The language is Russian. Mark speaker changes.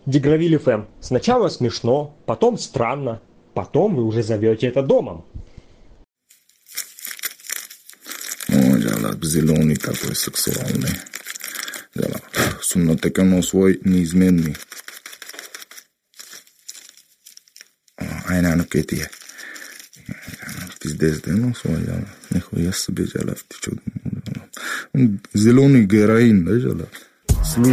Speaker 1: Дегравиль ФМ. Сначала смешно, потом странно, потом вы уже зовете это домом.
Speaker 2: Жалат зеленый такой сексуальный. Сумнотекано свой неизменный. Айна нукетия. Пиздец, да, ну свой, нихуя себе жалат. Зеленый героин, да, жалат.